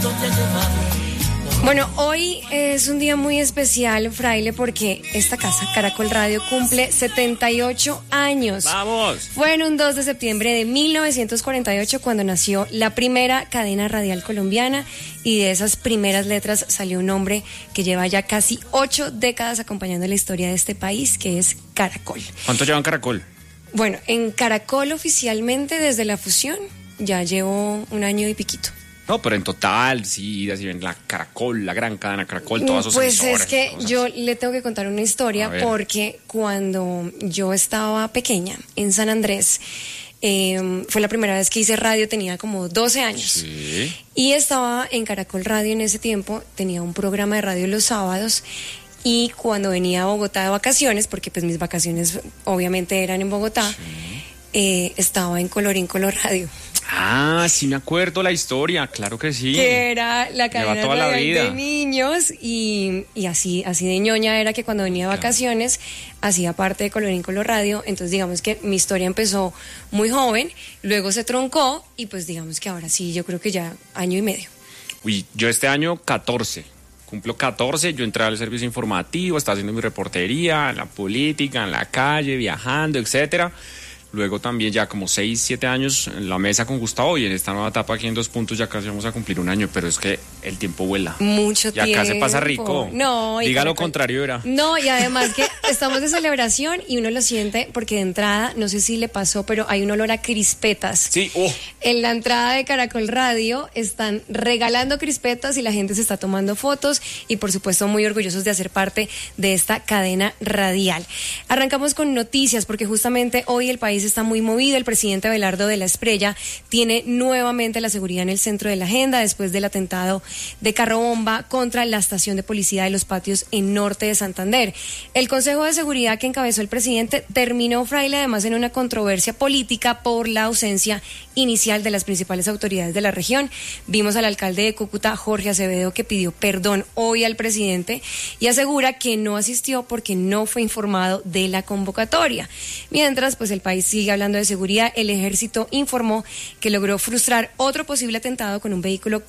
Bueno, hoy es un día muy especial, Fraile, porque esta casa, Caracol Radio, cumple 78 años. ¡Vamos! Fue en un 2 de septiembre de 1948 cuando nació la primera cadena radial colombiana, y de esas primeras letras salió un nombre que lleva ya casi 8 décadas acompañando la historia de este país, que es Caracol. ¿Cuánto llevan Caracol? Bueno, en Caracol oficialmente desde la fusión ya llevo 1 año y piquito. No, pero en total, sí, así ven la Caracol, la gran cadena Caracol, todas sus Pues emisoras, es que cosas. yo le tengo que contar una historia, porque cuando yo estaba pequeña en San Andrés, fue la primera vez que hice radio, tenía como 12 años. Sí. Y estaba en Caracol Radio en ese tiempo, tenía un programa de radio los sábados. Y cuando venía a Bogotá de vacaciones, porque pues mis vacaciones obviamente eran en Bogotá, estaba en Colorín Color Radio. Ah, sí me acuerdo la historia, claro que sí. Que era la cadena toda la radial vida. de niños, y así de ñoña era que cuando venía de vacaciones hacía parte de Colorín Color Radio. Entonces digamos que mi historia empezó muy joven, luego se troncó y pues digamos que ahora sí, yo creo que ya 1 año y medio. Uy, yo este año 14. Cumplo 14, yo entré al servicio informativo, estaba haciendo mi reportería, en la política, en la calle, viajando, etcétera. Luego también ya como 6, 7 años en la mesa con Gustavo, y en esta nueva etapa aquí en 2 Puntos ya casi vamos a cumplir 1 año, pero es que el tiempo vuela. Mucho y tiempo. acá se pasa rico. No, diga lo contrario, era. No, y además que estamos de celebración y uno lo siente porque de entrada, no sé si le pasó, pero hay un olor a crispetas. Sí, En la entrada de Caracol Radio están regalando crispetas y la gente se está tomando fotos, y por supuesto muy orgullosos de hacer parte de esta cadena radial. Arrancamos con noticias porque justamente hoy el país está muy movido. El presidente Abelardo de la Espriella tiene nuevamente la seguridad en el centro de la agenda después del atentado de carro bomba contra la estación de policía de Los Patios en norte de Santander. El Consejo de Seguridad que encabezó el presidente terminó, Fraile, además en una controversia política por la ausencia inicial de las principales autoridades de la región. Vimos al alcalde de Cúcuta, Jorge Acevedo, que pidió perdón hoy al presidente y asegura que no asistió porque no fue informado de la convocatoria. Mientras, pues el país sigue hablando de seguridad. El ejército informó que logró frustrar otro posible atentado con un vehículo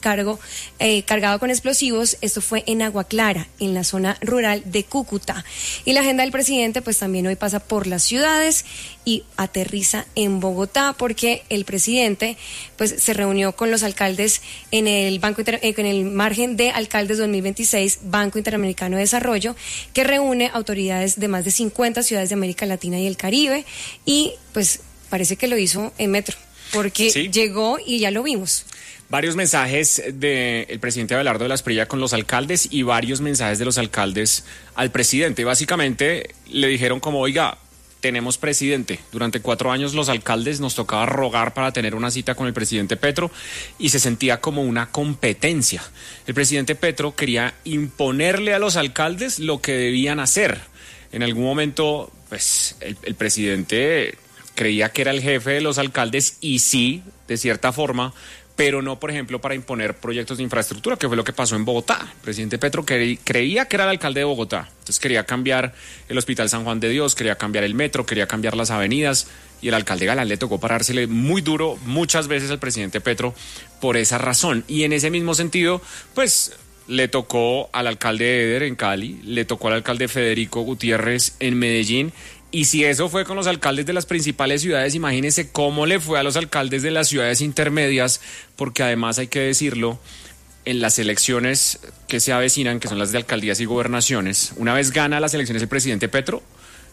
cargado con explosivos. Esto fue en Agua Clara, en la zona rural de Cúcuta. Y la agenda del presidente pues también hoy pasa por las ciudades y aterriza en Bogotá, porque el presidente pues se reunió con los alcaldes en el en el margen de alcaldes 2026, Banco Interamericano de Desarrollo, que reúne autoridades de más de 50 ciudades de América Latina y el Caribe, y pues parece que lo hizo en metro, porque sí, llegó y ya lo vimos. Varios mensajes del presidente Abelardo de la Espriella con los alcaldes y varios mensajes de los alcaldes al presidente. Básicamente le dijeron como, oiga, tenemos presidente. Durante 4 años los alcaldes nos tocaba rogar para tener una cita con el presidente Petro y se sentía como una competencia. El presidente Petro quería imponerle a los alcaldes lo que debían hacer. En algún momento, pues, el presidente creía que era el jefe de los alcaldes, y sí, de cierta forma, pero no, por ejemplo, para imponer proyectos de infraestructura, que fue lo que pasó en Bogotá. El presidente Petro creía que era el alcalde de Bogotá, entonces quería cambiar el Hospital San Juan de Dios, quería cambiar el metro, quería cambiar las avenidas, y el alcalde Galán le tocó parársele muy duro muchas veces al presidente Petro por esa razón. Y en ese mismo sentido, pues le tocó al alcalde Eder en Cali, le tocó al alcalde Federico Gutiérrez en Medellín. Y si eso fue con los alcaldes de las principales ciudades, imagínense cómo le fue a los alcaldes de las ciudades intermedias, porque además hay que decirlo, en las elecciones que se avecinan, que son las de alcaldías y gobernaciones, una vez gana las elecciones el presidente Petro,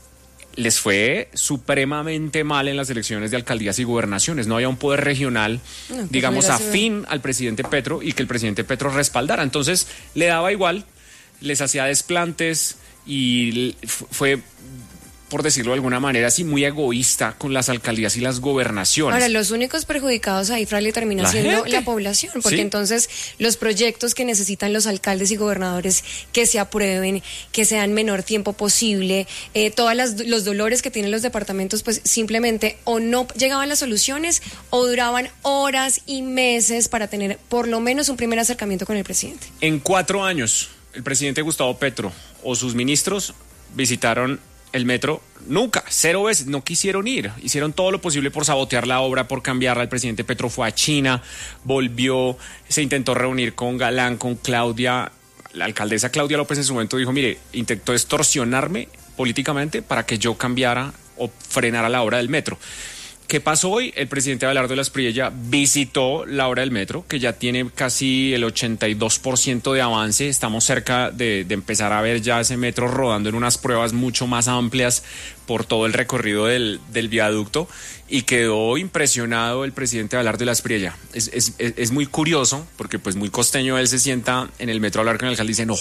les fue supremamente mal en las elecciones de alcaldías y gobernaciones. No había un poder regional, digamos, afín al presidente Petro y que el presidente Petro respaldara. Entonces le daba igual, les hacía desplantes y fue, por decirlo de alguna manera, así muy egoísta con las alcaldías y las gobernaciones. Ahora, los únicos perjudicados ahí, Fraile, termina siendo la población, porque ¿sí? Entonces los proyectos que necesitan los alcaldes y gobernadores que se aprueben, que sean menor tiempo posible, todos los dolores que tienen los departamentos, pues simplemente o no llegaban las soluciones o duraban horas y meses para tener por lo menos un primer acercamiento con el presidente. En 4 años, el presidente Gustavo Petro o sus ministros visitaron el metro nunca, 0 veces, no quisieron ir. Hicieron todo lo posible por sabotear la obra, por cambiarla. El presidente Petro fue a China, volvió, se intentó reunir con Galán, con Claudia. La alcaldesa Claudia López en su momento dijo, mire, intentó extorsionarme políticamente para que yo cambiara o frenara la obra del metro. ¿Qué pasó hoy? El presidente Abelardo de la Espriella visitó la obra del metro, que ya tiene casi el 82% de avance. Estamos cerca de empezar a ver ya ese metro rodando en unas pruebas mucho más amplias por todo el recorrido del viaducto, y quedó impresionado el presidente Abelardo de la Espriella. Es muy curioso, porque pues muy costeño, él se sienta en el metro a hablar con el alcalde y dice, no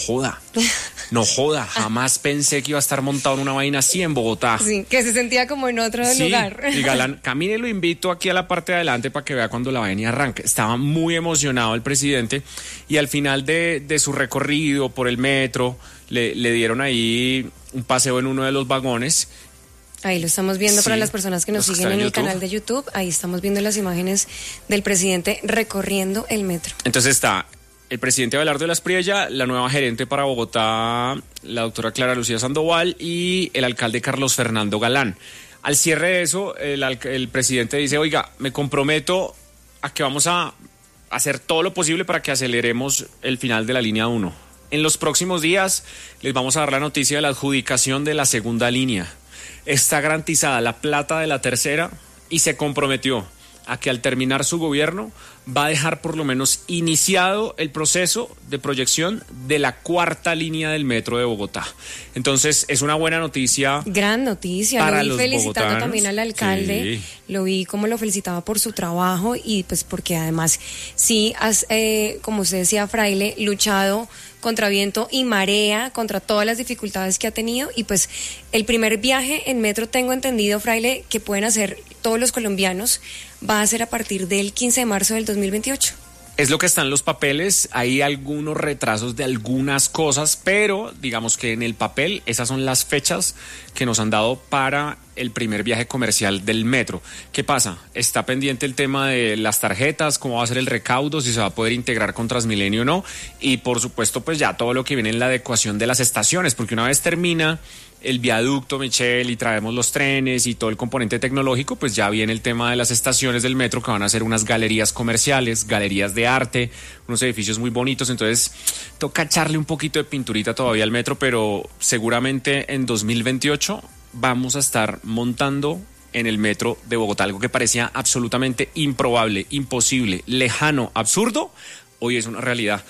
joda, jamás pensé que iba a estar montado en una vaina así en Bogotá. Sí, que se sentía como en otro lugar. Y Galán, camine, lo invito aquí a la parte de adelante para que vea cuando la vaina arranque. Estaba muy emocionado el presidente, y al final de su recorrido por el metro, le dieron ahí un paseo en uno de los vagones. Ahí lo estamos viendo, sí, para las personas que nos siguen en el canal de YouTube. Ahí estamos viendo las imágenes del presidente recorriendo el metro. Entonces está el presidente Abelardo de la Espriella, la nueva gerente para Bogotá, la doctora Clara Lucía Sandoval, y el alcalde Carlos Fernando Galán. Al cierre de eso, el presidente dice, oiga, me comprometo a que vamos a hacer todo lo posible para que aceleremos el final de la línea 1. En los próximos días les vamos a dar la noticia de la adjudicación de la segunda línea. Está garantizada la plata de la tercera, y se comprometió a que al terminar su gobierno va a dejar por lo menos iniciado el proceso de proyección de la cuarta línea del metro de Bogotá. Entonces es una buena noticia. Gran noticia. Para lo vi los felicitando bogotanos también al alcalde. Sí. Lo vi como lo felicitaba por su trabajo, y pues porque además sí has, como usted decía, Fraile, luchado contra viento y marea, contra todas las dificultades que ha tenido, y pues el primer viaje en metro, tengo entendido, Fraile, que pueden hacer todos los colombianos, va a ser a partir del 15 de marzo del 2028. Es lo que está en los papeles. Hay algunos retrasos de algunas cosas, pero digamos que en el papel esas son las fechas que nos han dado para el primer viaje comercial del metro. ¿Qué pasa? Está pendiente el tema de las tarjetas, cómo va a ser el recaudo, si se va a poder integrar con Transmilenio o no, y por supuesto pues ya todo lo que viene en la adecuación de las estaciones, porque una vez termina el viaducto, Michelle, y traemos los trenes y todo el componente tecnológico, pues ya viene el tema de las estaciones del metro, que van a ser unas galerías comerciales, galerías de arte, unos edificios muy bonitos. Entonces toca echarle un poquito de pinturita todavía al metro, pero seguramente en 2028 vamos a estar montando en el metro de Bogotá, algo que parecía absolutamente improbable, imposible, lejano, absurdo, hoy es una realidad.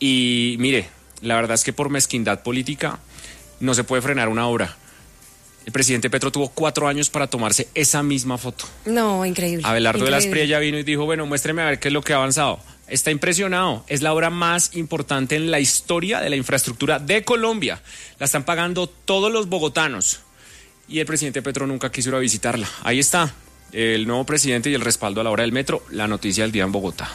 Y mire, la verdad es que por mezquindad política no se puede frenar una obra. El presidente Petro tuvo 4 años para tomarse esa misma foto. No, increíble. Abelardo de la Espriella vino y dijo, bueno, muéstreme a ver qué es lo que ha avanzado. Está impresionado. Es la obra más importante en la historia de la infraestructura de Colombia. La están pagando todos los bogotanos. Y el presidente Petro nunca quiso ir a visitarla. Ahí está el nuevo presidente y el respaldo a la obra del metro. La noticia del día en Bogotá.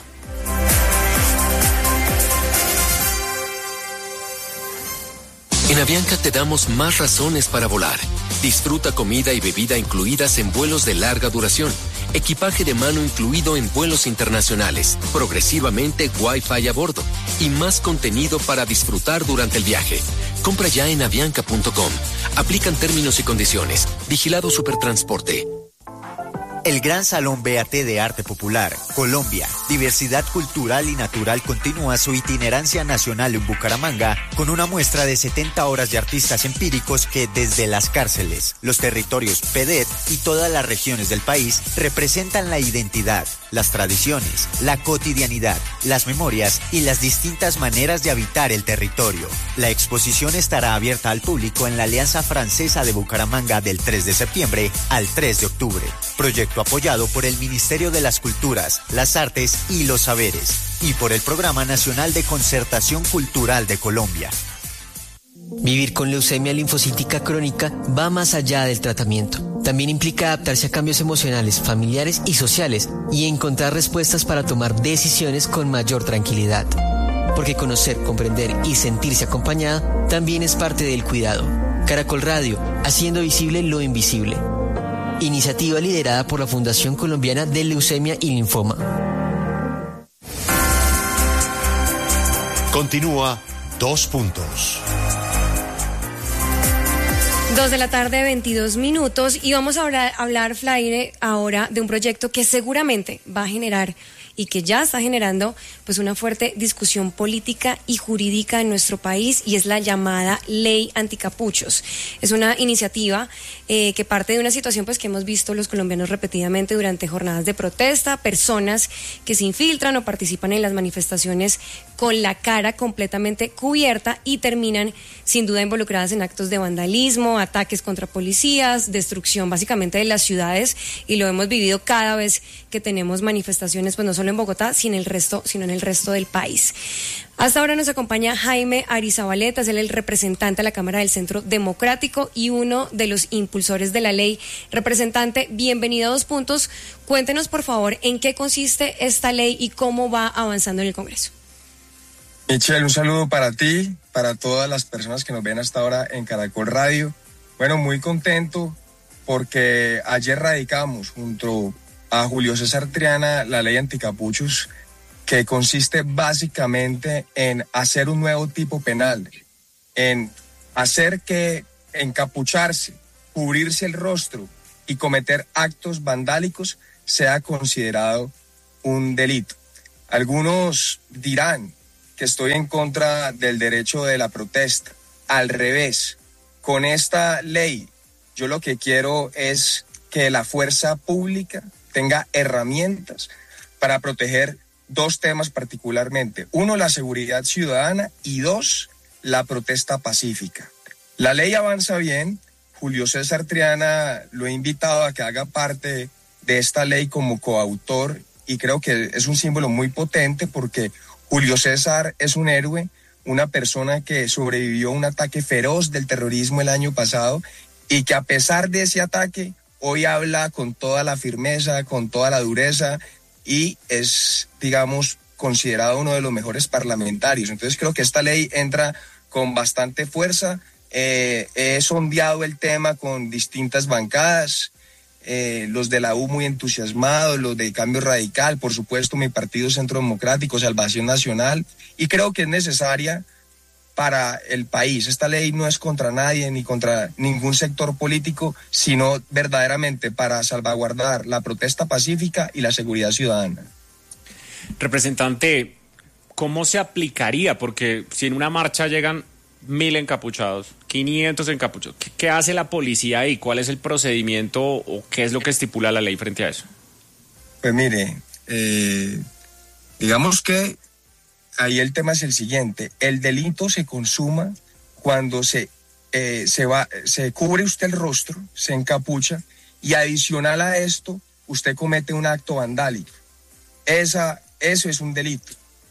En Avianca te damos más razones para volar. Disfruta comida y bebida incluidas en vuelos de larga duración. Equipaje de mano incluido en vuelos internacionales. Progresivamente Wi-Fi a bordo. Y más contenido para disfrutar durante el viaje. Compra ya en avianca.com. Aplican términos y condiciones. Vigilado Supertransporte. El Gran Salón BAT de Arte Popular, Colombia, Diversidad Cultural y Natural continúa su itinerancia nacional en Bucaramanga con una muestra de 70 horas de artistas empíricos que desde las cárceles, los territorios PEDET y todas las regiones del país representan la identidad, las tradiciones, la cotidianidad, las memorias y las distintas maneras de habitar el territorio. La exposición estará abierta al público en la Alianza Francesa de Bucaramanga del 3 de septiembre al 3 de octubre. Proyecto apoyado por el Ministerio de las Culturas, las Artes y los Saberes y por el Programa Nacional de Concertación Cultural de Colombia. Vivir con leucemia linfocítica crónica va más allá del tratamiento. También implica adaptarse a cambios emocionales, familiares y sociales y encontrar respuestas para tomar decisiones con mayor tranquilidad. Porque conocer, comprender y sentirse acompañada también es parte del cuidado. Caracol Radio, haciendo visible lo invisible. Iniciativa liderada por la Fundación Colombiana de Leucemia y Linfoma. Continúa 2 puntos. 2:22 y vamos a hablar, Flaire, ahora de un proyecto que seguramente va a generar y que ya está generando pues una fuerte discusión política y jurídica en nuestro país, y es la llamada Ley Anticapuchos. Es una iniciativa que parte de una situación pues que hemos visto los colombianos repetidamente durante jornadas de protesta, personas que se infiltran o participan en las manifestaciones con la cara completamente cubierta y terminan sin duda involucradas en actos de vandalismo, ataques contra policías, destrucción básicamente de las ciudades, y lo hemos vivido cada vez que tenemos manifestaciones, pues no solo en Bogotá, sino en el resto del país. Hasta ahora nos acompaña Jaime Arizabaleta, es el representante de la Cámara del Centro Democrático y uno de los impulsores de la ley. Representante, bienvenido a 2 Puntos. Cuéntenos, por favor, en qué consiste esta ley y cómo va avanzando en el Congreso. Michelle, un saludo para ti, para todas las personas que nos ven hasta ahora en Caracol Radio. Bueno, muy contento porque ayer radicamos junto a Julio César Triana la ley anticapuchos, que consiste básicamente en hacer un nuevo tipo penal, en hacer que encapucharse, cubrirse el rostro y cometer actos vandálicos sea considerado un delito. Algunos dirán que estoy en contra del derecho de la protesta. Al revés, con esta ley yo lo que quiero es que la fuerza pública tenga herramientas para proteger 2 temas particularmente. 1, la seguridad ciudadana, y 2, la protesta pacífica. La ley avanza bien. Julio César Triana lo he invitado a que haga parte de esta ley como coautor, y creo que es un símbolo muy potente porque Julio César es un héroe, una persona que sobrevivió a un ataque feroz del terrorismo el año pasado, y que a pesar de ese ataque hoy habla con toda la firmeza, con toda la dureza, y es, digamos, considerado uno de los mejores parlamentarios. Entonces creo que esta ley entra con bastante fuerza. He sondeado el tema con distintas bancadas, los de la U muy entusiasmados, los de Cambio Radical, por supuesto mi partido Centro Democrático, Salvación Nacional, y creo que es necesaria para el país. Esta ley no es contra nadie ni contra ningún sector político, sino verdaderamente para salvaguardar la protesta pacífica y la seguridad ciudadana. Representante, ¿cómo se aplicaría? Porque si en una marcha llegan 1.000 encapuchados, 500 encapuchados, ¿qué hace la policía ahí? ¿Cuál es el procedimiento o qué es lo que estipula la ley frente a eso? Pues mire, digamos que ahí el tema es el siguiente: el delito se consuma cuando se cubre usted el rostro, se encapucha, y adicional a esto, usted comete un acto vandálico. Eso es un delito.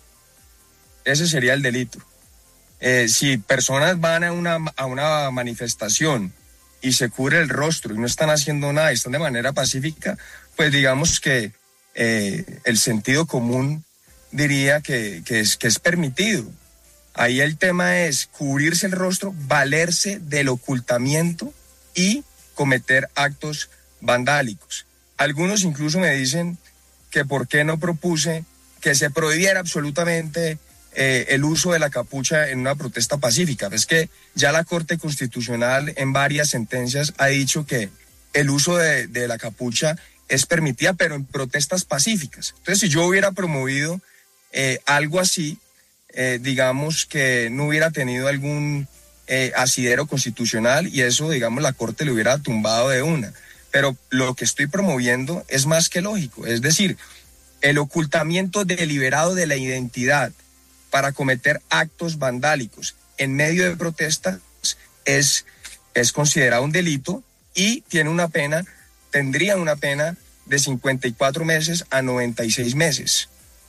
Ese sería el delito. Si personas van a una manifestación y se cubre el rostro y no están haciendo nada y están de manera pacífica, pues digamos que el sentido común diría que es permitido. Ahí el tema es cubrirse el rostro, valerse del ocultamiento y cometer actos vandálicos. Algunos incluso me dicen que por qué no propuse que se prohibiera absolutamente el uso de la capucha en una protesta pacífica. Es que ya la Corte Constitucional en varias sentencias ha dicho que el uso de la capucha es permitida, pero en protestas pacíficas. Entonces, si yo hubiera promovido algo así, digamos que no hubiera tenido algún asidero constitucional, y eso, digamos, la Corte le hubiera tumbado de una. Pero lo que estoy promoviendo es más que lógico, es decir, el ocultamiento deliberado de la identidad para cometer actos vandálicos en medio de protestas es considerado un delito y tendría una pena de 54 meses a 96 meses.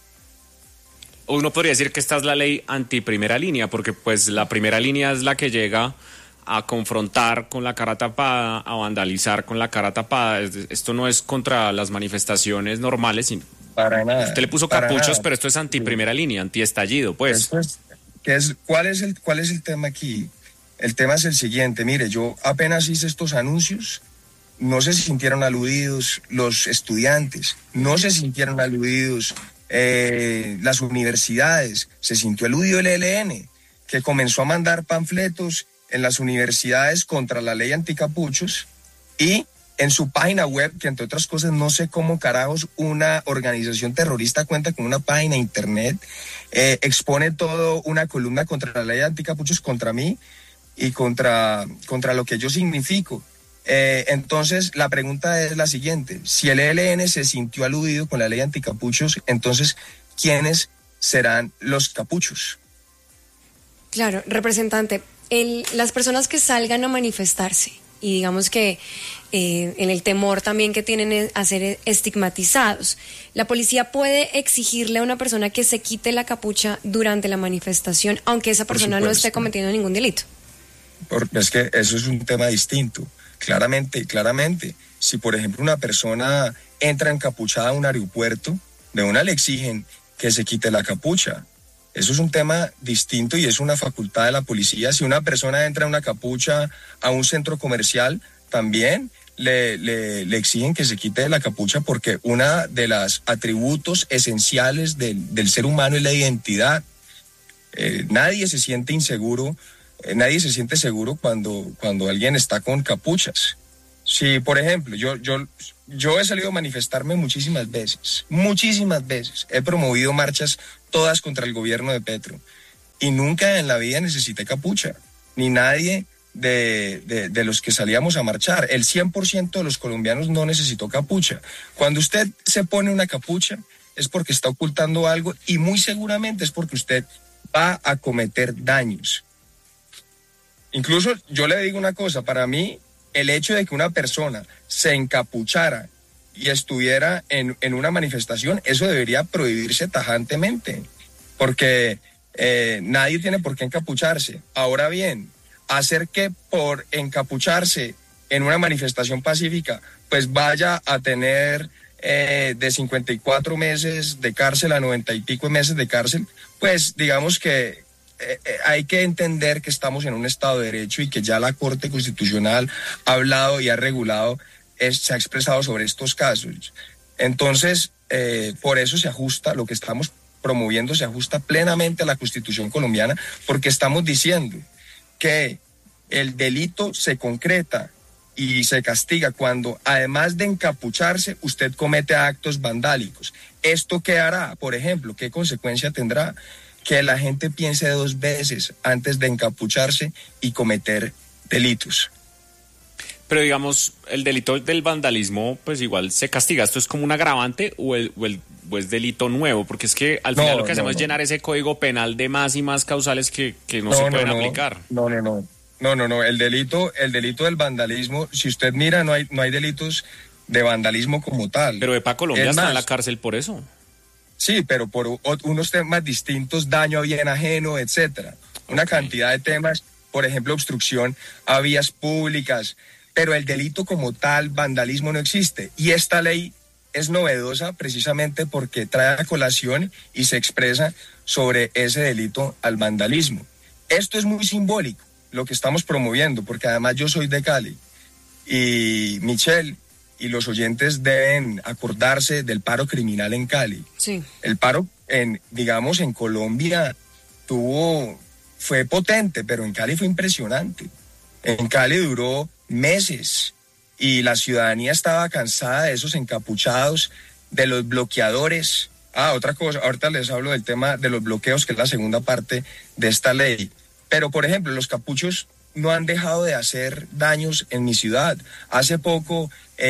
Uno podría decir que esta es la ley anti-primera línea, porque pues la primera línea es la que llega a confrontar con la cara tapada, a vandalizar con la cara tapada. Esto no es contra las manifestaciones normales, sino para nada. Usted le puso capuchos, pero esto es anti-primera línea, anti-estallido, pues. ¿Cuál es el tema aquí? El tema es el siguiente: mire, yo apenas hice estos anuncios, no se sintieron aludidos los estudiantes, no se sintieron aludidos las universidades, se sintió aludido el ELN, que comenzó a mandar panfletos en las universidades contra la ley anticapuchos y en su página web, que entre otras cosas no sé cómo carajos una organización terrorista cuenta con una página de internet, expone todo una columna contra la ley anticapuchos, contra mí y contra lo que yo significo. Entonces la pregunta es la siguiente: si el ELN se sintió aludido con la ley anticapuchos, entonces ¿quiénes serán los capuchos? Claro, representante, las personas que salgan a manifestarse y digamos que en el temor también que tienen a ser estigmatizados, ¿la policía puede exigirle a una persona que se quite la capucha durante la manifestación, aunque esa persona no esté cometiendo ningún delito? Es que eso es un tema distinto. Claramente. Si, por ejemplo, una persona entra encapuchada a un aeropuerto, de una le exigen que se quite la capucha. Eso es un tema distinto y es una facultad de la policía. Si una persona entra en una capucha a un centro comercial, también le exigen que se quite la capucha, porque una de los atributos esenciales del ser humano es la identidad. Nadie se siente inseguro, nadie se siente seguro cuando alguien está con capuchas. Si, por ejemplo, yo he salido a manifestarme muchísimas veces, he promovido marchas todas contra el gobierno de Petro, y nunca en la vida necesité capucha, ni nadie de los que salíamos a marchar. El 100% de los colombianos no necesitó capucha. Cuando usted se pone una capucha es porque está ocultando algo, y muy seguramente es porque usted va a cometer daños. Incluso yo le digo una cosa: para mí el hecho de que una persona se encapuchara y estuviera en una manifestación, eso debería prohibirse tajantemente, porque nadie tiene por qué encapucharse. Ahora bien, hacer que por encapucharse en una manifestación pacífica pues vaya a tener de 54 meses de cárcel a 90 y pico meses de cárcel, pues digamos que hay que entender que estamos en un Estado de Derecho y que ya la Corte Constitucional ha hablado y ha regulado, se ha expresado sobre estos casos. Entonces, por eso se ajusta, lo que estamos promoviendo se ajusta plenamente a la Constitución colombiana, porque estamos diciendo que el delito se concreta y se castiga cuando, además de encapucharse, usted comete actos vandálicos. ¿Esto qué hará? Por ejemplo, ¿qué consecuencia tendrá? Que la gente piense 2 veces antes de encapucharse y cometer delitos. Pero digamos, el delito del vandalismo, pues igual se castiga. ¿Esto es como un agravante o es delito nuevo? Porque es que al final lo que hacemos es llenar ese código penal de más y más causales que no se pueden aplicar. No. El delito del vandalismo, si usted mira, no hay delitos de vandalismo como tal. Pero EPA Colombia está en la cárcel por eso. Sí, pero por unos temas distintos, daño a bien ajeno, etcétera. Una cantidad de temas, por ejemplo, obstrucción a vías públicas, pero el delito como tal, vandalismo, no existe. Y esta ley es novedosa precisamente porque trae a colación y se expresa sobre ese delito al vandalismo. Esto es muy simbólico, lo que estamos promoviendo, porque además yo soy de Cali y Michelle y los oyentes deben acordarse del paro criminal en Cali. Sí. El paro, en Colombia fue potente, pero en Cali fue impresionante. En Cali duró meses y la ciudadanía estaba cansada de esos encapuchados, de los bloqueadores. Otra cosa, ahorita les hablo del tema de los bloqueos, que es la segunda parte de esta ley. Pero, por ejemplo, los capuchos no han dejado de hacer daños en mi ciudad. Hace poco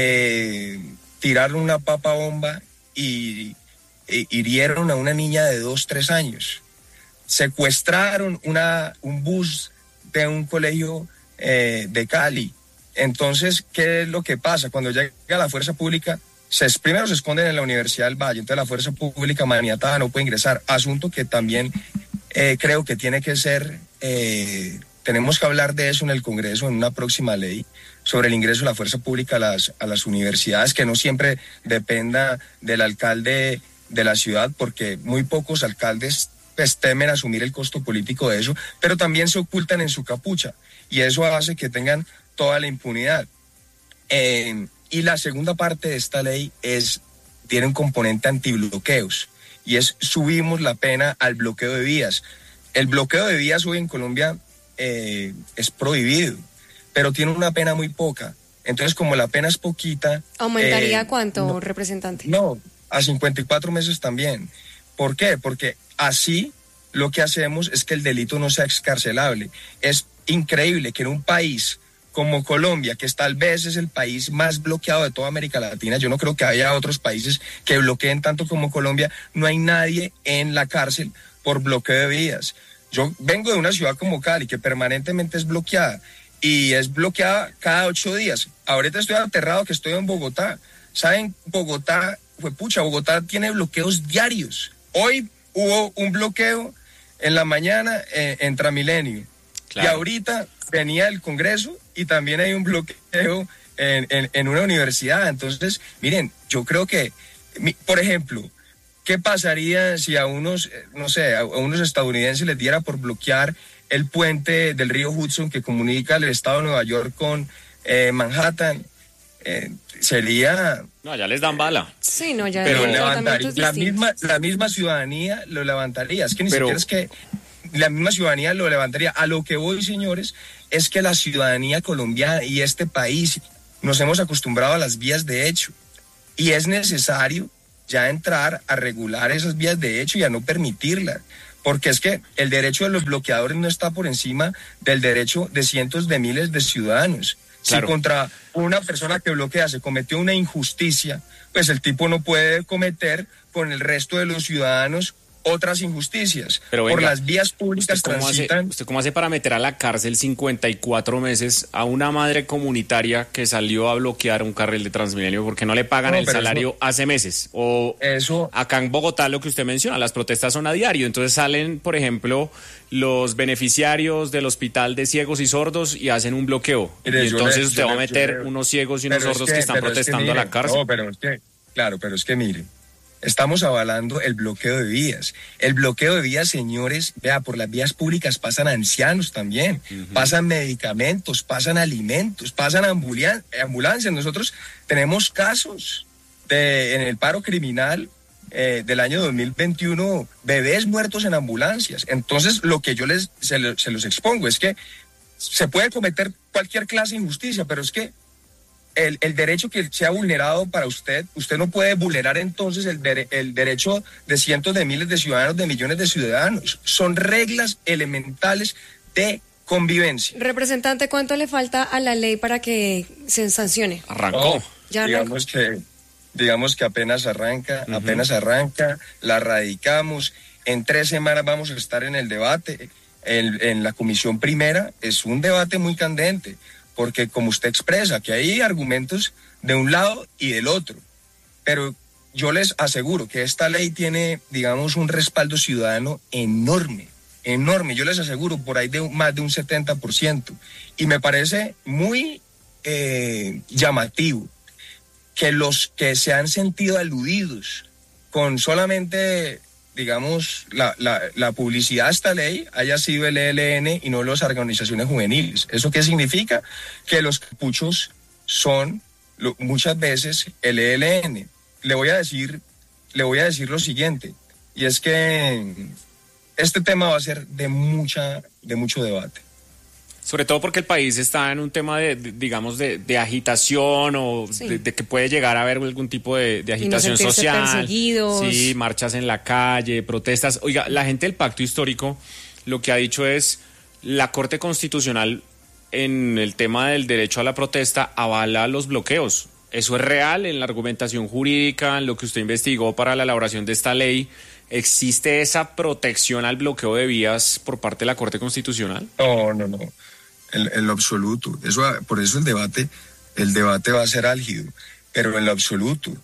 tiraron una papa bomba y hirieron a una niña de 2-3 años. Secuestraron un bus de un colegio de Cali. Entonces, ¿qué es lo que pasa? Cuando llega la fuerza pública, primero se esconden en la Universidad del Valle, entonces la fuerza pública maniatada no puede ingresar. Asunto que también creo que tiene que ser... tenemos que hablar de eso en el Congreso, en una próxima ley, sobre el ingreso de la fuerza pública a las universidades, que no siempre dependa del alcalde de la ciudad, porque muy pocos alcaldes pues temen asumir el costo político de eso, pero también se ocultan en su capucha, y eso hace que tengan toda la impunidad. Y la segunda parte de esta ley tiene un componente antibloqueos, y subimos la pena al bloqueo de vías. El bloqueo de vías hoy en Colombia es prohibido, pero tiene una pena muy poca. Entonces, como la pena es poquita... ¿Aumentaría cuánto, representante? No, a 54 meses también. ¿Por qué? Porque así lo que hacemos es que el delito no sea excarcelable. Es increíble que en un país como Colombia, que tal vez es el país más bloqueado de toda América Latina, yo no creo que haya otros países que bloqueen tanto como Colombia, no hay nadie en la cárcel por bloqueo de vías. Yo vengo de una ciudad como Cali, que permanentemente es bloqueada, y es bloqueada cada 8 días. Ahorita estoy aterrado que estoy en Bogotá. ¿Saben? Bogotá tiene bloqueos diarios. Hoy hubo un bloqueo en la mañana en Transmilenio. Claro. Y ahorita venía el Congreso y también hay un bloqueo en una universidad. Entonces, miren, yo creo que, por ejemplo, ¿qué pasaría si a unos, a unos estadounidenses les diera por bloquear el puente del río Hudson que comunica el estado de Nueva York con Manhattan? Sería... No, ya les dan bala. Sí, no, ya. Pero la misma ciudadanía lo levantaría. Es que ni siquiera es que la misma ciudadanía lo levantaría. A lo que voy, señores, es que la ciudadanía colombiana y este país nos hemos acostumbrado a las vías de hecho. Y es necesario ya entrar a regular esas vías de hecho y a no permitirlas. Porque es que el derecho de los bloqueadores no está por encima del derecho de cientos de miles de ciudadanos. Claro. Si contra una persona que bloquea se cometió una injusticia, pues el tipo no puede cometer con el resto de los ciudadanos otras injusticias. Pero venga, por las vías públicas transitan... ¿Usted cómo hace para meter a la cárcel 54 meses a una madre comunitaria que salió a bloquear un carril de Transmilenio porque no le pagan el salario hace meses? O acá en Bogotá, lo que usted menciona, las protestas son a diario. Entonces salen, por ejemplo, los beneficiarios del hospital de ciegos y sordos y hacen un bloqueo. Mire, y entonces usted va a meter unos ciegos y unos sordos que están protestando a la cárcel. No, pero es que mire, estamos avalando el bloqueo de vías. El bloqueo de vías, señores, vea, por las vías públicas pasan ancianos también, pasan medicamentos, pasan alimentos, pasan ambulancias. Nosotros tenemos casos en el paro criminal del año 2021, bebés muertos en ambulancias. Entonces, lo que yo se los expongo es que se puede cometer cualquier clase de injusticia, pero es que el derecho que sea vulnerado para usted no puede vulnerar entonces el derecho de cientos de miles de ciudadanos, de millones de ciudadanos. Son reglas elementales de convivencia. Representante, ¿cuánto le falta a la ley para que se sancione? Arrancó. Ya arrancó. Digamos que apenas arranca, la radicamos. En 3 semanas vamos a estar en el debate. En la comisión primera es un debate muy candente, porque como usted expresa, que hay argumentos de un lado y del otro, pero yo les aseguro que esta ley tiene, digamos, un respaldo ciudadano enorme, yo les aseguro por ahí de más de un 70%, y me parece muy llamativo que los que se han sentido aludidos con solamente, digamos, la publicidad de esta ley haya sido el ELN y no las organizaciones juveniles. ¿Eso qué significa? Que los capuchos son muchas veces el ELN. Le voy a decir lo siguiente, y es que este tema va a ser de mucho debate. Sobre todo porque el país está en un tema de agitación o sí, de que puede llegar a haber algún tipo de agitación social. Perseguidos. Sí, marchas en la calle, protestas. Oiga, la gente del Pacto Histórico lo que ha dicho es la Corte Constitucional en el tema del derecho a la protesta avala los bloqueos. ¿Eso es real en la argumentación jurídica, en lo que usted investigó para la elaboración de esta ley? ¿Existe esa protección al bloqueo de vías por parte de la Corte Constitucional? No. En lo absoluto. Por eso el debate va a ser álgido, pero en lo absoluto.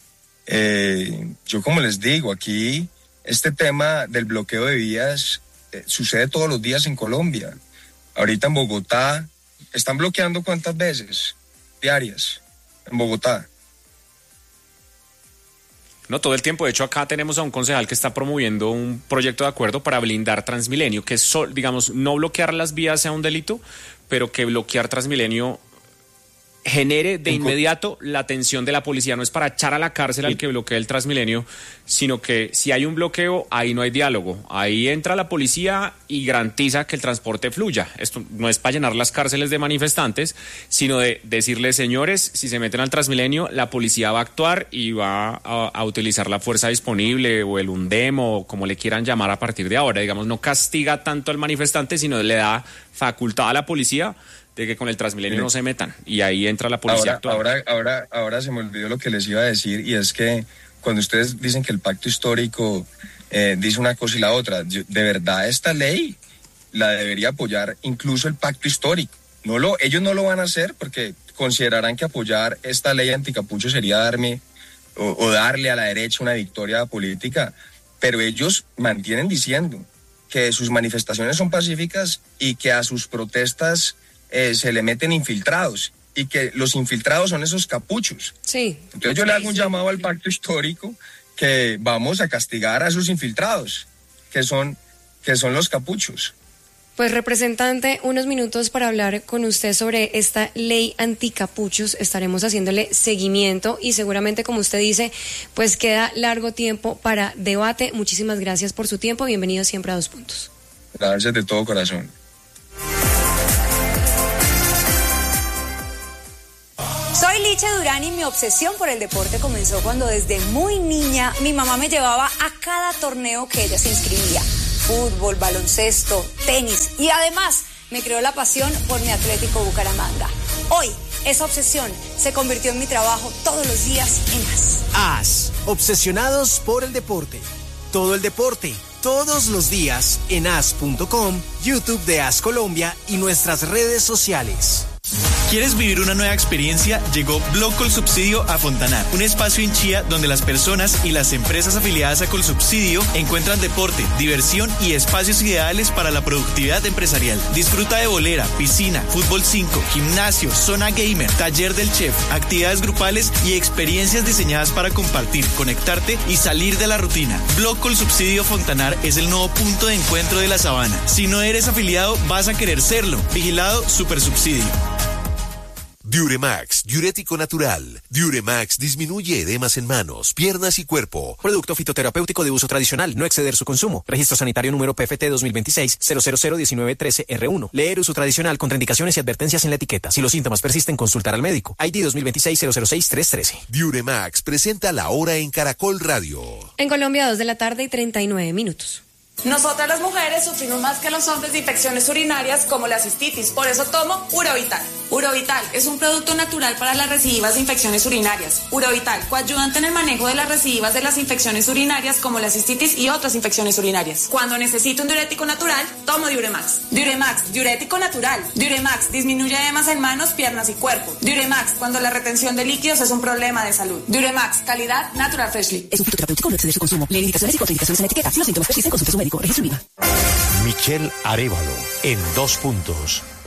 Yo, como les digo, aquí este tema del bloqueo de vías sucede todos los días en Colombia. Ahorita en Bogotá, ¿están bloqueando cuántas veces diarias en Bogotá? No, todo el tiempo. De hecho, acá tenemos a un concejal que está promoviendo un proyecto de acuerdo para blindar Transmilenio, que es, digamos, no bloquear las vías sea un delito, pero que bloquear Transmilenio genere de inmediato la atención de la policía. No es para echar a la cárcel al que bloquee el Transmilenio, sino que si hay un bloqueo, ahí no hay diálogo. Ahí entra la policía y garantiza que el transporte fluya. Esto no es para llenar las cárceles de manifestantes, sino de decirles, señores, si se meten al Transmilenio, la policía va a actuar y va a utilizar la fuerza disponible o el UNDEM o como le quieran llamar a partir de ahora. Digamos, no castiga tanto al manifestante, sino le da facultad a la policía de que con el Transmilenio no se metan, y ahí entra la policía actual. Ahora se me olvidó lo que les iba a decir, y es que cuando ustedes dicen que el pacto histórico dice una cosa y la otra, de verdad esta ley la debería apoyar incluso el pacto histórico. Ellos no lo van a hacer porque considerarán que apoyar esta ley anticapucho sería darle a la derecha una victoria política, pero ellos mantienen diciendo que sus manifestaciones son pacíficas y que a sus protestas se le meten infiltrados, y que los infiltrados son esos capuchos. Sí. Entonces yo le hago un llamado al pacto histórico que vamos a castigar a esos infiltrados, que son los capuchos. Pues, representante, unos minutos para hablar con usted sobre esta ley anticapuchos. Estaremos haciéndole seguimiento y seguramente, como usted dice, pues queda largo tiempo para debate. Muchísimas gracias por su tiempo. Bienvenido siempre a 2 Puntos. Gracias de todo corazón. Soy Licha Durán y mi obsesión por el deporte comenzó cuando desde muy niña mi mamá me llevaba a cada torneo que ella se inscribía. Fútbol, baloncesto, tenis, y además me creó la pasión por mi Atlético Bucaramanga. Hoy esa obsesión se convirtió en mi trabajo todos los días en AS. AS, obsesionados por el deporte. Todo el deporte, todos los días en as.com, YouTube de AS Colombia y nuestras redes sociales. ¿Quieres vivir una nueva experiencia? Llegó Blog Colsubsidio a Fontanar, un espacio en Chía donde las personas y las empresas afiliadas a Colsubsidio encuentran deporte, diversión y espacios ideales para la productividad empresarial. Disfruta de bolera, piscina, fútbol 5, gimnasio, zona gamer, taller del chef, actividades grupales y experiencias diseñadas para compartir, conectarte y salir de la rutina. Blog Colsubsidio Fontanar es el nuevo punto de encuentro de la sabana. Si no eres afiliado, vas a querer serlo. Vigilado Supersubsidio. Diuremax, diurético natural. Diuremax disminuye edemas en manos, piernas y cuerpo. Producto fitoterapéutico de uso tradicional, no exceder su consumo. Registro sanitario número PFT 2026-0001913R1. Leer uso tradicional, contraindicaciones y advertencias en la etiqueta. Si los síntomas persisten, consultar al médico. ID 2026-006-313. Diuremax presenta la hora en Caracol Radio. En Colombia, 2:39 p.m. Nosotras las mujeres sufrimos más que los hombres de infecciones urinarias como la cistitis, por eso tomo Urovital. Urovital es un producto natural para las recidivas de infecciones urinarias. Urovital, coayudante en el manejo de las recidivas de las infecciones urinarias como la cistitis y otras infecciones urinarias. Cuando necesito un diurético natural, tomo Diuremax. Diuremax, diurético natural. Diuremax disminuye edemas en manos, piernas y cuerpo. Diuremax, cuando la retención de líquidos es un problema de salud. Diuremax, calidad Natural Freshly. Es un fitoterapéutico, no exceder su consumo. Lee indicaciones y contraindicaciones en la etiqueta. Si los síntomas persisten, consulte a su médico. Registro IVA. Michelle Arévalo en 2 Puntos.